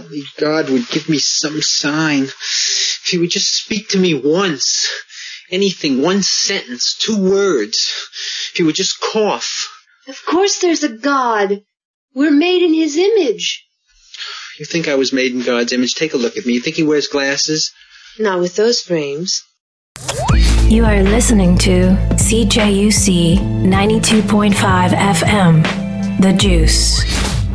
only God would give me some sign. If he would just speak to me once. Anything, one sentence, 2 words. If he would just cough. Of course there's a God. We're made in his image. You think I was made in God's image? Take a look at me. You think he wears glasses? Not with those frames. You are listening to CJUC 92.5 FM, The Juice.